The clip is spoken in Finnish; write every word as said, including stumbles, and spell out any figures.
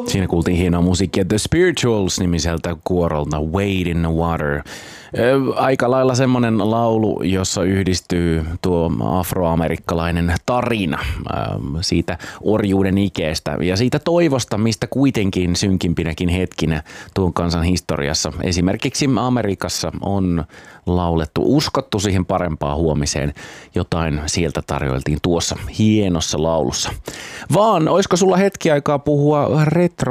Siinä kuultiin hienoa musiikkia The Spirituals-nimiseltä kuorolta Wade in the Water. Aika lailla semmoinen laulu, jossa yhdistyy tuo afroamerikkalainen tarina siitä orjuuden ikeestä ja siitä toivosta, mistä kuitenkin synkimpinäkin hetkinä tuon kansan historiassa. Esimerkiksi Amerikassa on laulettu, uskottu siihen parempaan huomiseen. Jotain sieltä tarjoiltiin tuossa hienossa laulussa. Vaan, olisiko sulla hetki aikaa puhua